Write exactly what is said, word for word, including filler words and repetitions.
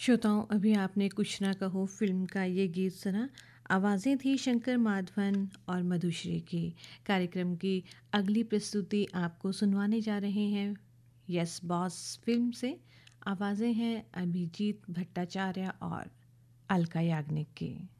श्रोताओं, अभी आपने कुछ ना कहो फिल्म का ये गीत सुना। आवाज़ें थी शंकर माधवन और मधुश्री की। कार्यक्रम की अगली प्रस्तुति आपको सुनवाने जा रहे हैं यस बॉस फिल्म से। आवाज़ें हैं अभिजीत भट्टाचार्य और अलका याग्निक की।